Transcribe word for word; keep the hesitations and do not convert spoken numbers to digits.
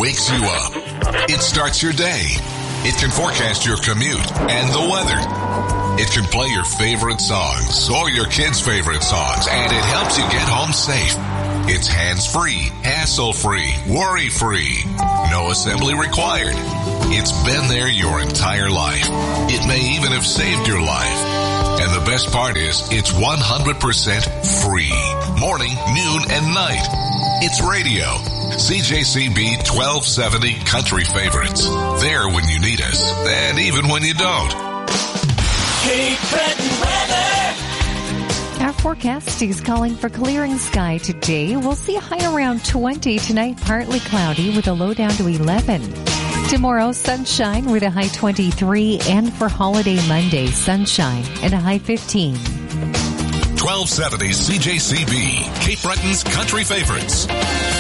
wakes you up. It starts your day. It can forecast your commute and the weather. It can play your favorite songs or your kids' favorite songs, and it helps you get home safe. It's hands-free, hassle-free, worry-free. No assembly required. It's been there your entire life. It may even have saved your life. And the best part is, it's one hundred percent free. Morning, noon, and night. It's radio. C J C B twelve seventy Country Favorites. There when you need us, and even when you don't. Cape Breton weather. Our forecast is calling for clearing sky today. We'll see a high around twenty tonight, partly cloudy with a low down to eleven. Tomorrow, sunshine with a high twenty-three, and for holiday Monday, sunshine and a high fifteen. twelve seventy C J C B, Cape Breton's Country Favorites.